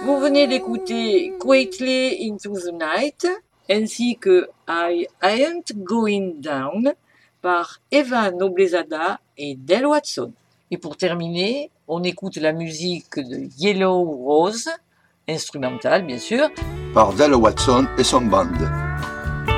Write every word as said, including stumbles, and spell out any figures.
Vous venez d'écouter Quietly into the Night ainsi que I Ain't Going Down par Eva Noblezada et Del Watson. Et pour terminer, on écoute la musique de Yellow Rose, instrumentale bien sûr, par Del Watson et son band.